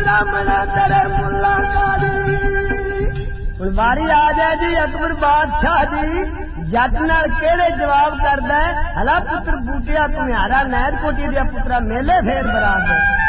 सामने तेरे मुल्ला काली बारी आ जाए जी अकबर बादशाह जी जट नाल केड़े जवाब करदा है हला पुत्र बूटिया तुम्हारा नैर कोटी दिया पुत्रा मेले फेर बराबर